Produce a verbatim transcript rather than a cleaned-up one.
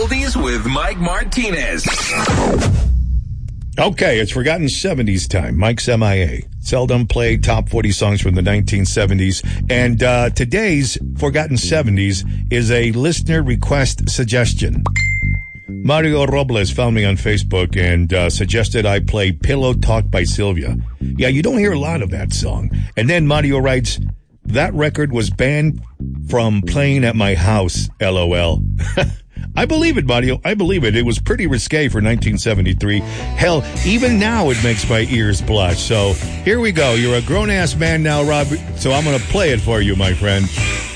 Oldies with Mike Martinez. Okay, it's Forgotten seventies time. Mike's M I A. Seldom played top forty songs from the nineteen seventies. And uh, today's Forgotten seventies is a listener request suggestion. Mario Robles found me on Facebook and uh, suggested I play Pillow Talk by Sylvia. Yeah, you don't hear a lot of that song. And then Mario writes, that record was banned from playing at my house, LOL. I believe it, Mario. I believe it. It was pretty risque for nineteen seventy-tee. Hell, even now it makes my ears blush. So here we go. You're a grown-ass man now, Rob, so I'm going to play it for you, my friend.